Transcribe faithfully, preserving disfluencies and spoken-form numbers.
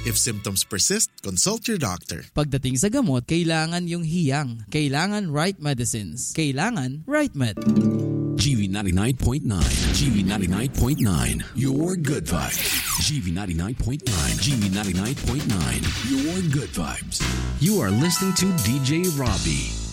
If symptoms persist, consult your doctor. Pagdating sa gamot, kailangan yung hiyang. Kailangan right medicines. Kailangan right med. G V ninety-nine point nine. G V ninety-nine point nine. Your good vibes. G V ninety-nine point nine. G V ninety-nine point nine. Your good vibes. You are listening to D J Robbie.